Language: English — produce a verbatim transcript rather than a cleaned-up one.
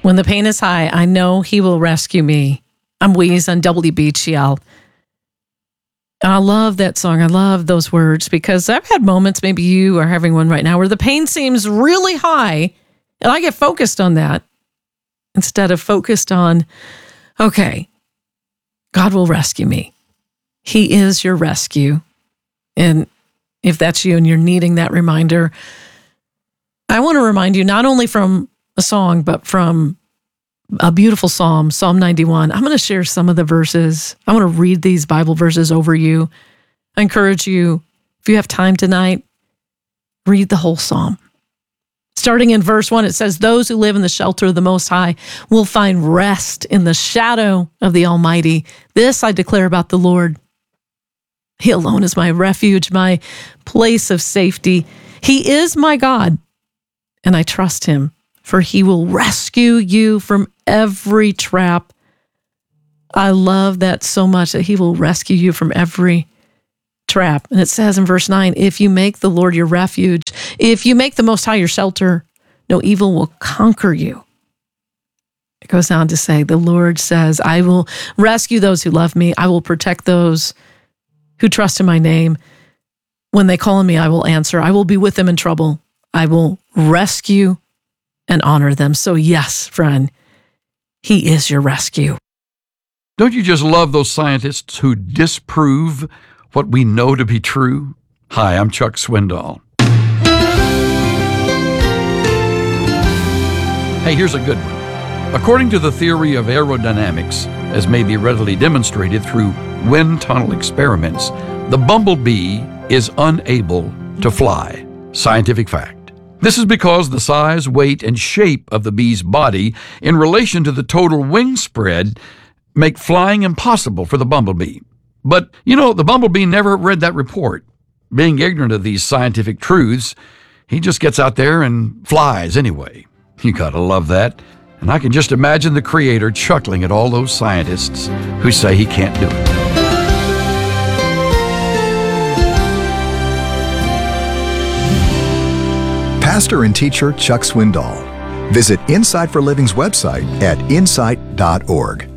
When the pain is high, I know he will rescue me. I'm Weeze on W B G L. And I love that song. I love those words because I've had moments, maybe you are having one right now, where the pain seems really high and I get focused on that instead of focused on, okay, God will rescue me. He is your rescue. And if that's you and you're needing that reminder, I want to remind you not only from a song, but from a beautiful psalm, Psalm ninety-one. I'm going to share some of the verses. I want to read these Bible verses over you. I encourage you, if you have time tonight, read the whole psalm. Starting in verse one, it says, "Those who live in the shelter of the Most High will find rest in the shadow of the Almighty. This I declare about the Lord. He alone is my refuge, my place of safety. He is my God, and I trust him, for he will rescue you from every trap." I love that so much, that he will rescue you from every trap. And it says in verse nine, "If you make the Lord your refuge, if you make the Most High your shelter, no evil will conquer you." It goes on to say, the Lord says, "I will rescue those who love me. I will protect those who trust in my name. When they call on me, I will answer. I will be with them in trouble. I will rescue and honor them." So yes, friend, he is your rescue. Don't you just love those scientists who disprove what we know to be true? Hi, I'm Chuck Swindoll. Hey, here's a good one. According to the theory of aerodynamics, as may be readily demonstrated through wind tunnel experiments, the bumblebee is unable to fly. Scientific fact. This is because the size, weight, and shape of the bee's body in relation to the total wing spread make flying impossible for the bumblebee. But, you know, the bumblebee never read that report. Being ignorant of these scientific truths, he just gets out there and flies anyway. You gotta love that. And I can just imagine the Creator chuckling at all those scientists who say he can't do it. Pastor and teacher Chuck Swindoll. Visit Insight for Living's website at insight dot org.